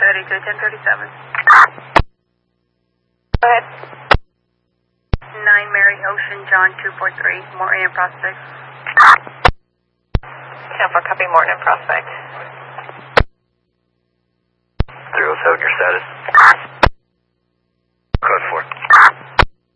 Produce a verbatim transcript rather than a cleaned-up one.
thirty-two, ten thirty-seven. Go ahead. nine Mary Ocean, John two four three, Morton and Prospect. ten four, copy, Morton and Prospect. three oh seven, your status.